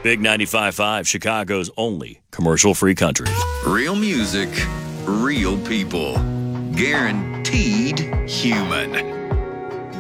Big 95.5, Chicago's only commercial-free country. Real music, real people. Guaranteed human.